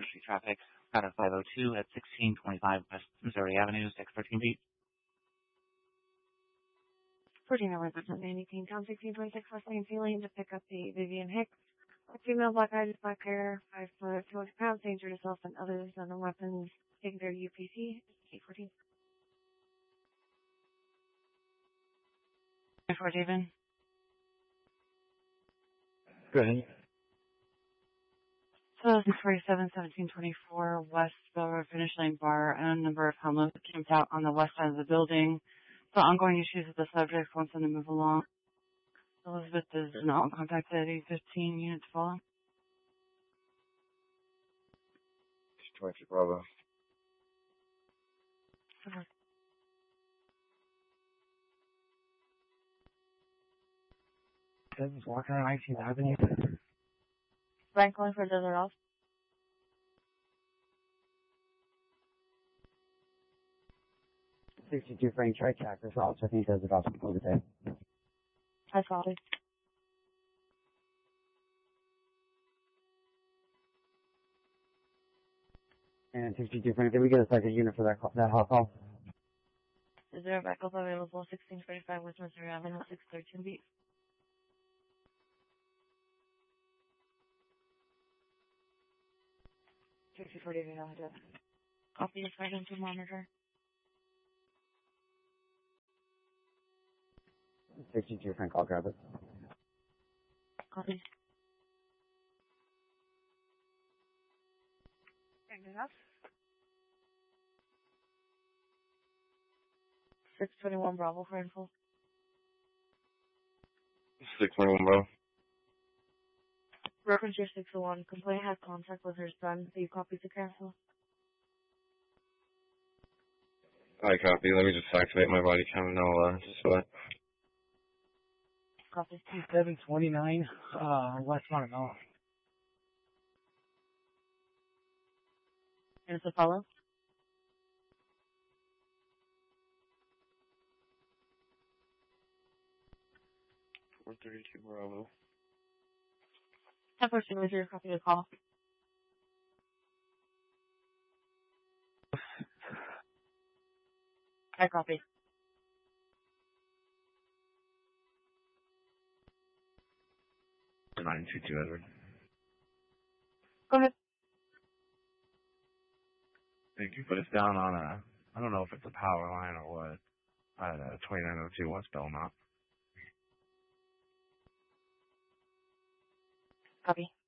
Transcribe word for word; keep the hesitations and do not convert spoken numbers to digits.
Street traffic. Got a five oh two at sixteen twenty-five West Missouri Avenue, six thirteen feet. fourteen hours at eighteen, down sixteen twenty-six West Lansing Lane to pick up the Vivian Hicks. A female, black eyes, black hair, five foot, two hundred pounds, danger to self and others, and the weapons taken to U P C, eight fourteen. For David. Go ahead. So six forty-seven, seventeen twenty-four West Bell Road Finish Line Bar, and a number of homeless camped out on the west side of the building. So ongoing issues with the subject wants them to move along. Elizabeth is not in contact at eight fifteen, units follow. twenty-two Bravo. Okay. He's walking on nineteenth Avenue. Brian calling for Desert Off. sixty-two Frank Tricac, this officer thinks Desert Off over there. Hi, Salty. And sixty-two Frank, did we get a second unit for that call, that hot call? Is there a backup available? sixteen twenty-five West Missouri Avenue, six thirteen beat. sixty-four David, I'll do it. Copy the front to monitor. sixty-two Frank, I'll grab it. Copy. Anything else? six twenty-one Bravo for info. six twenty-one Bravo. Reference your six oh one. Complaint had contact with her son. So you copy to cancel. I copy. Let me just activate my body cam and I'll, uh, just what? Copy. seven twenty-nine, uh, West Montebello. And it's a follow? four thirty-two Bravo. ten fourteen was your copy to call. I copy. nine two two Edward. Go ahead. Thank you. But it's down on a, I don't know if it's a power line or what, at uh, twenty-nine oh two West Belmont. Copy.